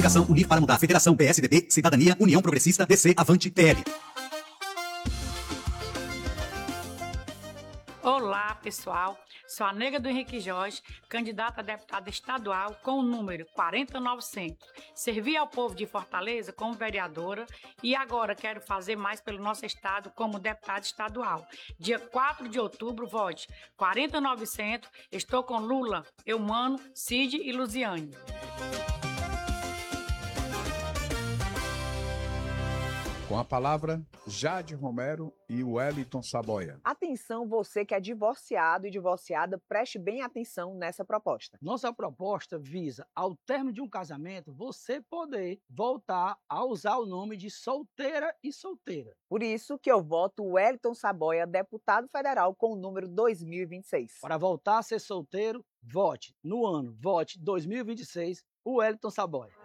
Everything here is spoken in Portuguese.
Coligação Unir para Mudar. Federação PSDB, Cidadania, União Progressista, DC, Avante, PL. Olá, pessoal. Sou a Nega do Henrique Jorge, candidata a deputada estadual com o número 40900. Servi ao povo de Fortaleza como vereadora e agora quero fazer mais pelo nosso estado como deputada estadual. Dia 4 de outubro, vote 40900. Estou com Lula, Eumano, Cid e Luziane. Com a palavra, Jade Romero e Wellington Saboia. Atenção, você que é divorciado e divorciada, preste bem atenção nessa proposta. Nossa proposta visa, ao término de um casamento, você poder voltar a usar o nome de solteira e solteira. Por isso que eu voto Wellington Saboia, deputado federal com o número 2026. Para voltar a ser solteiro, vote no ano, vote 2026, o Wellington Saboia.